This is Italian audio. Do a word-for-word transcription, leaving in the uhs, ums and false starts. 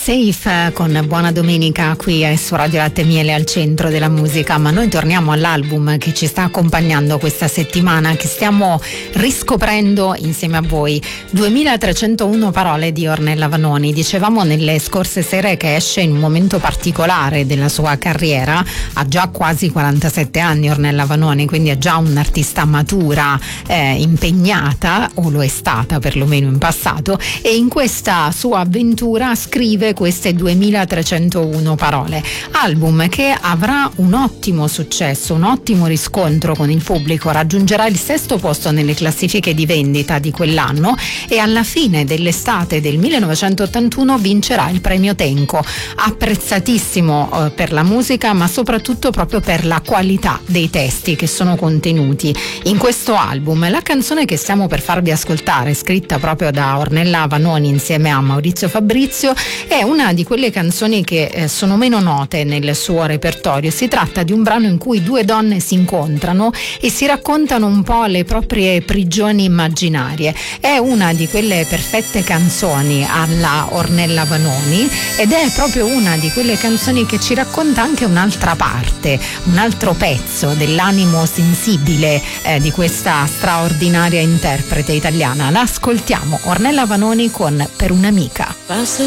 Safe con Buona Domenica qui su Radio Latte e Miele al centro della musica, ma noi torniamo all'album che ci sta accompagnando questa settimana, che stiamo riscoprendo insieme a voi. duemilatrecentouno parole di Ornella Vanoni. Dicevamo nelle scorse sere che esce in un momento particolare della sua carriera, ha già quasi quarantasette anni Ornella Vanoni, quindi è già un'artista matura, eh, impegnata, o lo è stata perlomeno in passato, e in questa sua avventura scrive queste duemilatrecentouno parole, album che avrà un ottimo successo, un ottimo riscontro con il pubblico, raggiungerà il sesto posto nelle classifiche di vendita di quell'anno e alla fine dell'estate del millenovecentottantuno vincerà il premio Tenco, apprezzatissimo eh, per la musica, ma soprattutto proprio per la qualità dei testi che sono contenuti in questo album. La canzone che stiamo per farvi ascoltare, scritta proprio da Ornella Vanoni insieme a Maurizio Fabrizio, è una di quelle canzoni che eh, sono meno note nel suo repertorio. Si tratta di un brano in cui due donne si incontrano e si raccontano un po' le proprie prigioni immaginarie. È una di quelle perfette canzoni alla Ornella Vanoni ed è proprio una di quelle canzoni che ci racconta anche un'altra parte, un altro pezzo dell'animo sensibile eh, di questa straordinaria interprete italiana. La ascoltiamo, Ornella Vanoni con Per un'amica. Passa